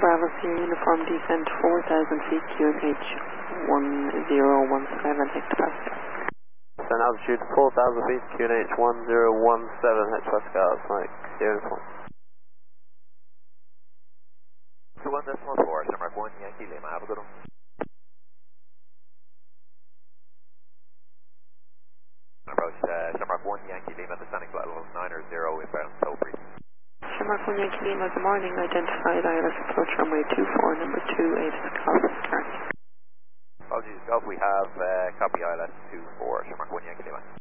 Bravo Sierra Uniform Descent 4,000 feet, QNH 1017 hectopascal. Descent altitude 4,000 feet, QNH 1017 hectopascal, Mike Sierra Uniform. 21.4, Shamrock 1 Yankee Lima, have a good one. Approach Shamrock 1 Yankee Lima, descending flight level 9 or 0, inbound toll free. Shamrock 1 Yankee Lima, good morning, identified ILS approach runway 24, number 28 is Golf Oscar. Apologies, Golf, we have copy ILS 24, Shamrock 1 Yankee Lima.